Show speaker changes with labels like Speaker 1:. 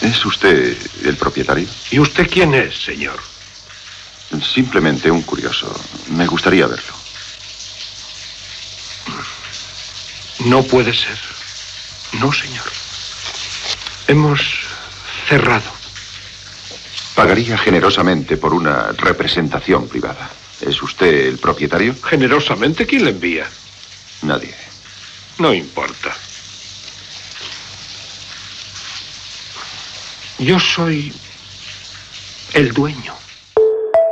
Speaker 1: ¿Es usted el propietario?
Speaker 2: ¿Y usted quién es, señor?
Speaker 1: Simplemente un curioso. Me gustaría verlo.
Speaker 2: No puede ser. No, señor. Hemos cerrado.
Speaker 1: Pagaría generosamente por una representación privada. ¿Es usted el propietario?
Speaker 2: ¿Generosamente? ¿Quién le envía?
Speaker 1: Nadie.
Speaker 2: No importa. Yo soy el dueño.